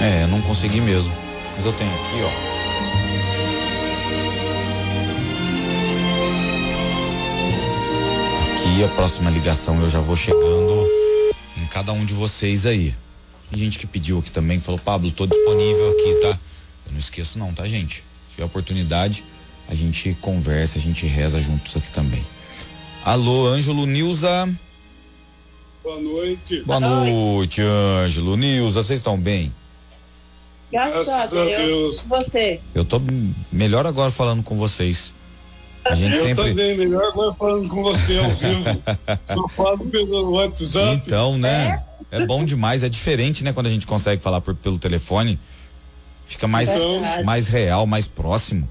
Eu não consegui mesmo. Mas eu tenho aqui, ó. Aqui a próxima ligação eu já vou chegando em cada um de vocês aí. Tem gente que pediu aqui também, que falou: Pablo, tô disponível aqui, tá? Eu não esqueço não, tá, gente? Se tiver oportunidade, a gente conversa, a gente reza juntos aqui também. Alô, Ângelo, Nilza. Boa noite. Boa noite, Ângelo, Nilza, vocês estão bem? Graças a Deus. Você? Eu tô melhor agora falando com vocês. A gente eu sempre... também, melhor agora falando com você ao vivo. Só falo pelo WhatsApp. Então, né? É bom demais, é diferente, né? Quando a gente consegue falar pelo telefone. Fica mais real, mais próximo.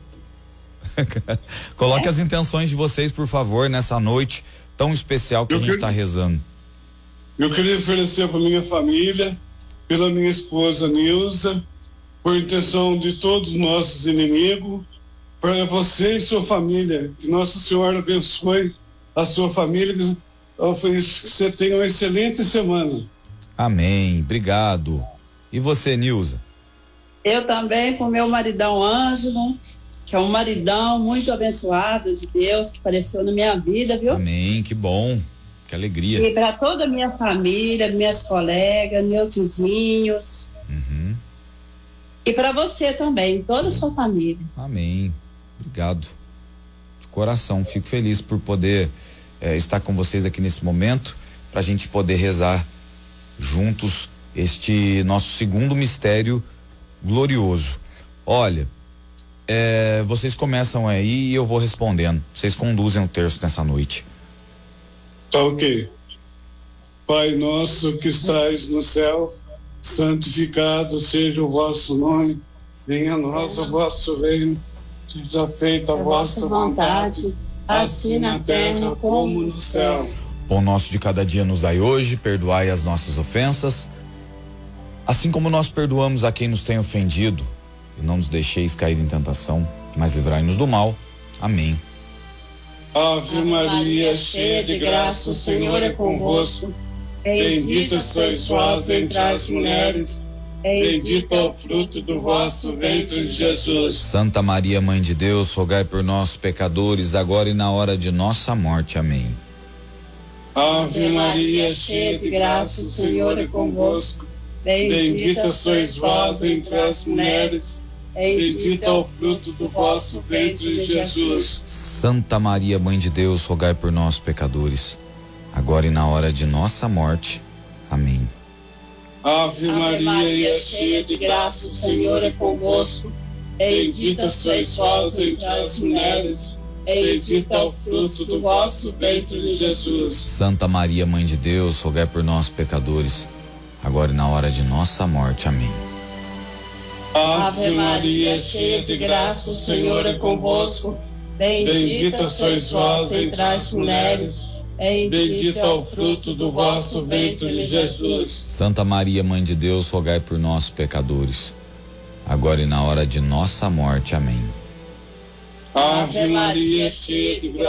Coloque as intenções de vocês, por favor, nessa noite tão especial que a gente está rezando. Eu queria oferecer para minha família, pela minha esposa Nilza, por intenção de todos os nossos inimigos, para você e sua família. Que Nossa Senhora abençoe a sua família, que você tenha uma excelente semana. Amém, obrigado. E você, Nilza? Eu também, com meu maridão Ângelo, que é um maridão muito abençoado de Deus, que apareceu na minha vida, viu? Amém, que bom, que alegria. E para toda a minha família, minhas colegas, meus vizinhos. Uhum. E para você também, toda a sua família. Amém, obrigado. De coração, fico feliz por poder estar com vocês aqui nesse momento, para a gente poder rezar juntos este nosso segundo mistério glorioso. Olha, vocês começam aí e eu vou respondendo. Vocês conduzem o terço nessa noite. Tá ok. Pai nosso que estais no céu, santificado seja o vosso nome, venha a nós o vosso reino, seja feita a vossa vontade, assim na terra como no céu. Pão nosso de cada dia nos dai hoje, perdoai as nossas ofensas, assim como nós perdoamos a quem nos tem ofendido, e não nos deixeis cair em tentação, mas livrai-nos do mal. Amém. Ave Maria, cheia de graça, o Senhor é convosco. Bendita sois vós entre as mulheres, bendito é o fruto do vosso ventre, Jesus. Santa Maria, Mãe de Deus, rogai por nós, pecadores, agora e na hora de nossa morte. Amém. Ave Maria, cheia de graça, o Senhor é convosco. Bendita sois vós entre as mulheres, bendito é o fruto do vosso ventre, Jesus. Santa Maria, Mãe de Deus, rogai por nós, pecadores, agora e na hora de nossa morte. Amém. Ave Maria, cheia de graça, o Senhor é convosco. Bendita sois vós entre as mulheres, bendito é o fruto do vosso ventre, Jesus. Santa Maria, Mãe de Deus, rogai por nós, pecadores, agora e na hora de nossa morte. Amém. Ave Maria, cheia de graça, o Senhor é convosco. Bendita sois vós entre as mulheres, bendito é o fruto do vosso ventre, Jesus. Santa Maria, Mãe de Deus, rogai por nós, pecadores, agora e na hora de nossa morte. Amém. Ave Maria, cheia de graça.